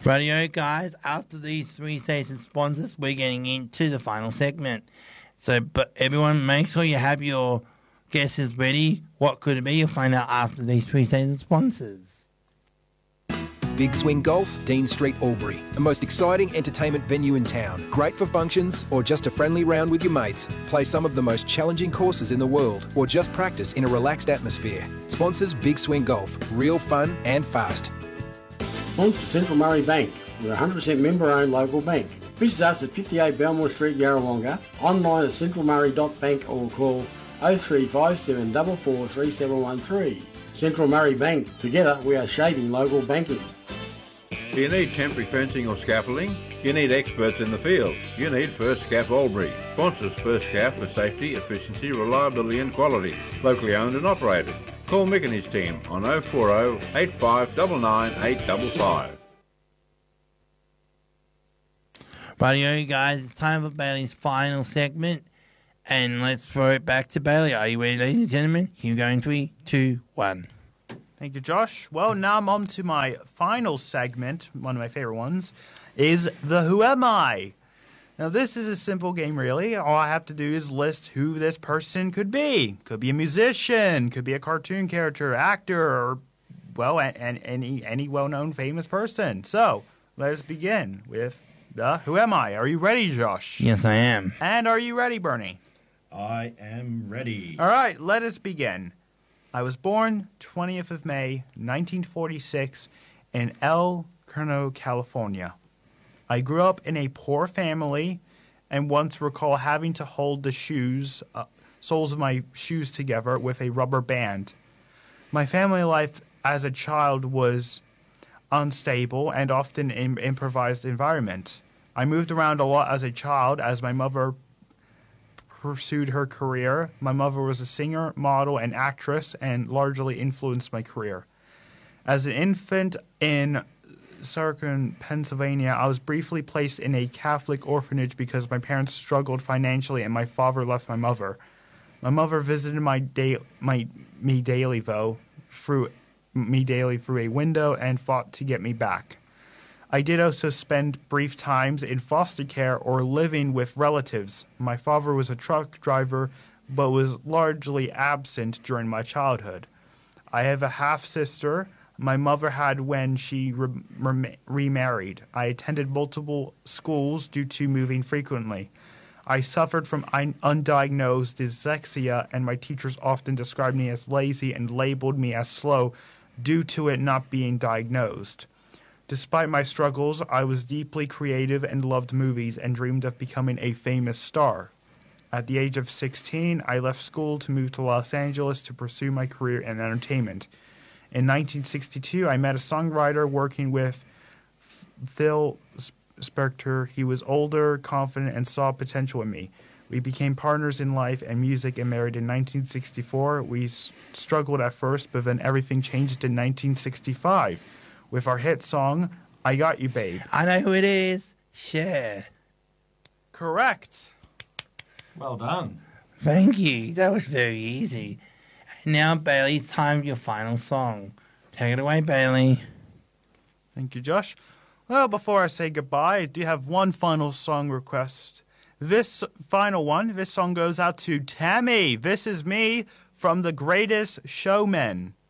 Radio guys, after these 3 station sponsors, we're getting into the final segment. So, but everyone, make sure you have your guesses ready. What could it be? You'll find out after these 3 station sponsors. Big Swing Golf, Dean Street, Albury. The most exciting entertainment venue in town. Great for functions or just a friendly round with your mates. Play some of the most challenging courses in the world or just practice in a relaxed atmosphere. Sponsors Big Swing Golf. Real fun and fast. Sponsor Central Murray Bank. We're a 100% member-owned local bank. Visit us at 58 Belmore Street, Yarrawonga, online at centralmurray.bank or call 0357 443713. Central Murray Bank. Together we are shaping local banking. Do you need temporary fencing or scaffolding? You need experts in the field. You need First Scaff Albury. Sponsors First Scaff for safety, efficiency, reliability and quality. Locally owned and operated. Call Mick and his team on 040 8599 855. Radio guys, it's time for Bailey's final segment. And let's throw it back to Bailey. Are you ready, ladies and gentlemen? Here we go in 3, 2, 1. Thank you, Josh. Well, now I'm on to my final segment. One of my favorite ones is the Who Am I? Now, this is a simple game, really. All I have to do is list who this person could be. Could be a musician, could be a cartoon character, actor, or, well, any well-known famous person. So, let's begin with the Who Am I? Are you ready, Josh? Yes, I am. And are you ready, Bernie? I am ready. All right, let us begin. I was born 20th of May, 1946, in El Cerno, California. I grew up in a poor family and once recall having to hold the soles of my shoes together with a rubber band. My family life as a child was unstable and often in improvised environment. I moved around a lot as a child as my mother pursued her career. My mother was a singer, model, and actress and largely influenced my career. As an infant in Sargent, Pennsylvania, I was briefly placed in a Catholic orphanage because my parents struggled financially and my father left my mother. My mother visited me daily through a window and fought to get me back. I did also spend brief times in foster care or living with relatives. My father was a truck driver, but was largely absent during my childhood. I have a half-sister my mother had when she remarried. I attended multiple schools due to moving frequently. I suffered from undiagnosed dyslexia, and my teachers often described me as lazy and labeled me as slow due to it not being diagnosed. Despite my struggles, I was deeply creative and loved movies and dreamed of becoming a famous star. At the age of 16, I left school to move to Los Angeles to pursue my career in entertainment. In 1962, I met a songwriter working with Phil Spector. He was older, confident, and saw potential in me. We became partners in life and music and married in 1964. We struggled at first, but then everything changed in 1965. With our hit song, I Got You, Babe. I know who it is. Cher. Correct. Well done. Thank you. That was very easy. And now, Bailey, it's time for your final song. Take it away, Bailey. Thank you, Josh. Well, before I say goodbye, I do have one final song request. This song goes out to Tammy. This is me from The Greatest Showman.